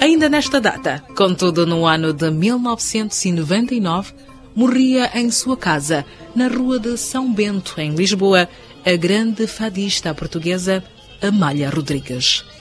Ainda nesta data, contudo no ano de 1999, morria em sua casa, na Rua de São Bento, em Lisboa, a grande fadista portuguesa Amália Rodrigues.